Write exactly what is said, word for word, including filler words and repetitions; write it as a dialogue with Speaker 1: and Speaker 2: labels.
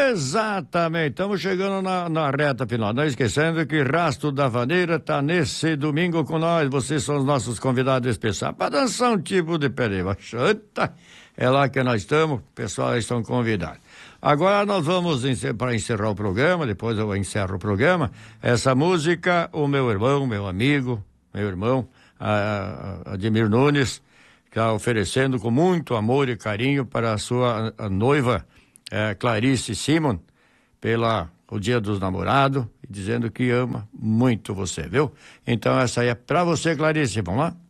Speaker 1: Exatamente, estamos chegando na, na reta final. Não esquecendo que Rastro da Vaneira tá nesse domingo com nós. Vocês são os nossos convidados especiais para dançar um tipo de pereba. Eita, é lá que nós estamos, o pessoal estão convidados. Agora nós vamos, para encerrar o programa, depois eu encerro o programa, essa música, o meu irmão, meu amigo, meu irmão, a, a Ademir Nunes, está oferecendo com muito amor e carinho para a sua a noiva, é, Clarice Simon, pela o Dia dos Namorados, dizendo que ama muito você, viu? Então essa aí é para você, Clarice, vamos lá?